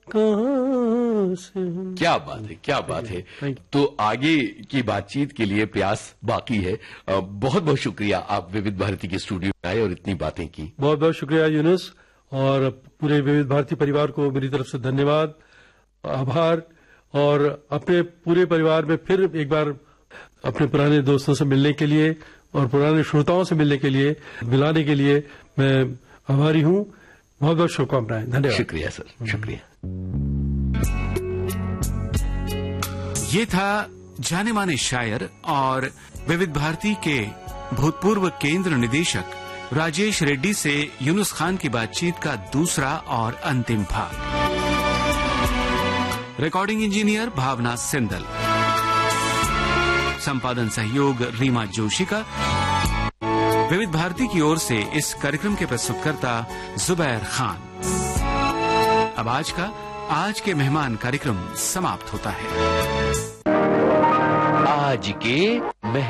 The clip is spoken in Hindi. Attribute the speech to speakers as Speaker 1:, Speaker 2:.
Speaker 1: कहाँ से हम।
Speaker 2: क्या बात है, क्या बात है। तो आगे की बातचीत के लिए प्रयास बाकी है। बहुत बहुत शुक्रिया, आप विविध भारती के स्टूडियो में आए और इतनी बातें की।
Speaker 1: बहुत बहुत शुक्रिया यूनुस, और पूरे विविध भारती परिवार को मेरी तरफ से धन्यवाद, आभार। और अपने पूरे परिवार में फिर एक बार अपने पुराने दोस्तों से मिलने के लिए और पुराने श्रोताओं से मिलने के लिए, मिलाने के लिए मैं आभारी हूँ। बहुत बहुत शुभकामनाएं, धन्यवाद।
Speaker 2: शुक्रिया सर, शुक्रिया।
Speaker 3: ये था जाने माने शायर और विविध भारती के भूतपूर्व केंद्र निदेशक राजेश रेड्डी से यूनुस खान की बातचीत का दूसरा और अंतिम भाग। रिकॉर्डिंग इंजीनियर भावना सिंदल, संपादन सहयोग रीमा जोशी का। विविध भारती की ओर से इस कार्यक्रम के प्रस्तुतकर्ता जुबैर खान। अब आज के मेहमान कार्यक्रम समाप्त होता है।
Speaker 2: आज के